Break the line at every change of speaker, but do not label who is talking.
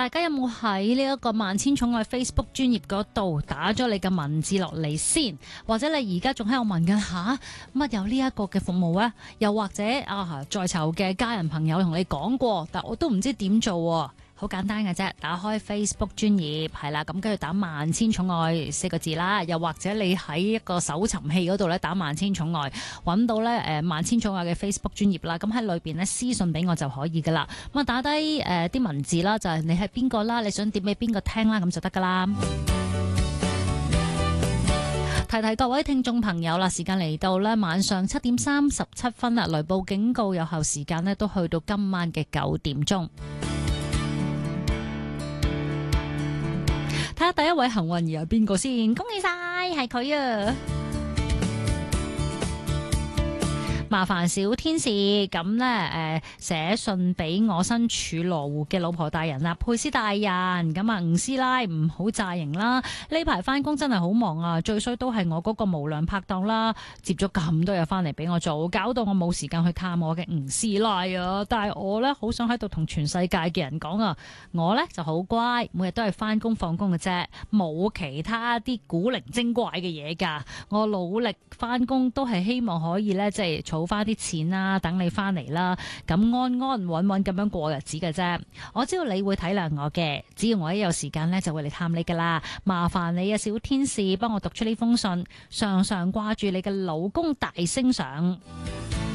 大家有冇喺呢一個萬千寵愛 Facebook 專頁嗰度打咗你嘅文字落嚟先？或者你而家仲喺度問緊吓乜有呢一個嘅服務啊？又或者在囚嘅家人朋友同你講過，但我都唔知點做。好簡單嘅啫，打開 Facebook 專頁係啦，咁跟住打萬千寵愛4個字啦，又或者你喺一個搜尋器嗰度咧打萬千寵愛，揾到咧萬千寵愛嘅 Facebook 專頁啦，咁喺裏邊咧私信俾我就可以噶啦。咁打低啲文字啦，就係你係邊個啦，你想點俾邊個聽啦，咁就得噶啦。提提各位聽眾朋友啦，時間嚟到咧晚上7點37分啦，雷暴警告有效時間咧都去到今晚嘅9點鐘。睇下第一位幸運兒係邊個先，恭喜晒，係佢啊！麻煩小天使咁呢，寫信俾我身處羅湖嘅老婆大人啦，佩斯大人咁啊，吳師奶唔好詐型啦！呢排翻工真係好忙啊，最衰都係我嗰個無良拍檔啦，接咗咁多嘢翻嚟俾我做，搞到我冇時間去探我嘅吳師奶啊！但係我呢，好想喺度同全世界嘅人講啊，我呢就好乖，每日都係翻工放工嘅啫，冇其他啲古靈精怪嘅嘢噶。我努力翻工都係希望可以呢，即係儲翻啲錢啦，等你翻嚟啦，咁安安穩穩咁樣過日子嘅啫。我知道你會體諒我嘅，只要我一有時間呢，就會嚟探你噶啦。麻煩你啊，小天使，幫我讀出呢封信，常常掛住你嘅老公大聲上。